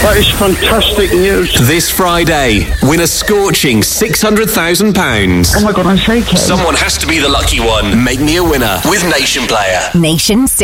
That is fantastic news. This Friday, win a scorching £600,000. Oh my God, I'm shaking. Someone has to be the lucky one. Make me a winner with Nation Player. Nation